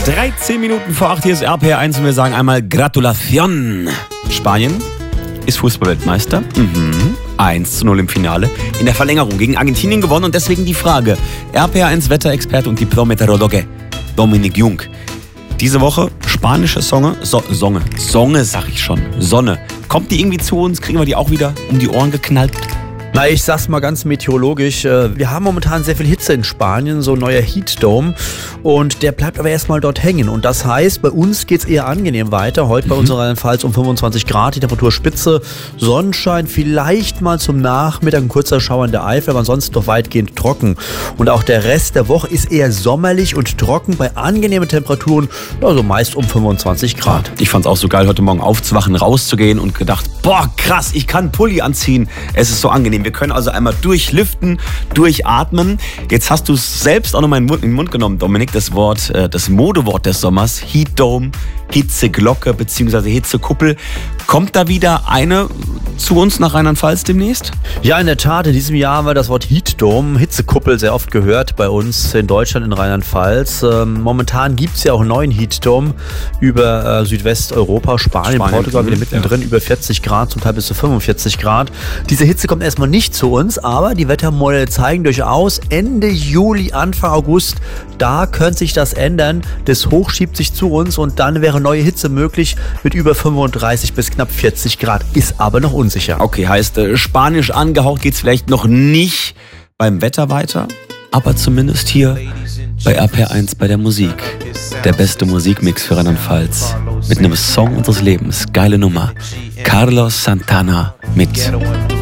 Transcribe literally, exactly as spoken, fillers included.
dreizehn Minuten vor acht, hier ist R P R eins und wir sagen einmal Gratulation. Spanien ist Fußballweltmeister. Mhm. eins zu null im Finale. In der Verlängerung gegen Argentinien gewonnen und deswegen die Frage. R P R eins Wetterexperte und Diplom-Meteorologe Dominik Jung. Diese Woche spanische Sonne, so, Sonne, Sonne sag ich schon, Sonne. Kommt die irgendwie zu uns? Kriegen wir die auch wieder um die Ohren geknallt? Na, ich sag's mal ganz meteorologisch. Wir haben momentan sehr viel Hitze in Spanien, so ein neuer Heat Dome. Und der bleibt aber erstmal dort hängen. Und das heißt, bei uns geht's eher angenehm weiter. Heute bei mhm. uns in Rheinland-Pfalz um fünfundzwanzig Grad, die Temperaturspitze, Sonnenschein, vielleicht mal zum Nachmittag ein kurzer Schauer in der Eifel, aber ansonsten doch weitgehend trocken. Und auch der Rest der Woche ist eher sommerlich und trocken bei angenehmen Temperaturen, also meist um fünfundzwanzig Grad. Ich fand's auch so geil, heute Morgen aufzuwachen, rauszugehen und gedacht, boah, krass, ich kann Pulli anziehen. Es ist so angenehm. Wir können also einmal durchlüften, durchatmen. Jetzt hast du es selbst auch noch mal in den Mund, in den Mund genommen, Dominik, das Wort, das Modewort des Sommers, Heat Dome, Hitzeglocke bzw. Hitzekuppel. Kommt da wieder eine zu uns nach Rheinland-Pfalz demnächst? Ja, in der Tat. In diesem Jahr haben wir das Wort Heat Dome, Hitzekuppel, sehr oft gehört bei uns in Deutschland, in Rheinland-Pfalz. Ähm, momentan gibt es ja auch einen neuen Heat Dome über äh, Südwesteuropa, Spanien, Spanien Portugal, wieder mittendrin, ja. Über vierzig Grad, zum Teil bis zu fünfundvierzig Grad. Diese Hitze kommt erstmal nicht zu uns, aber die Wettermodelle zeigen durchaus Ende Juli, Anfang August, da könnte sich das ändern. Das Hoch schiebt sich zu uns und dann wäre neue Hitze möglich mit über fünfunddreißig bis knapp vierzig Grad. Ist aber noch unsicher. Okay, heißt äh, spanisch angehaucht geht es vielleicht noch nicht beim Wetter weiter, aber zumindest hier bei R P R eins bei der Musik. Der beste Musikmix für Rheinland-Pfalz mit einem Song unseres Lebens. Geile Nummer. Carlos Santana mit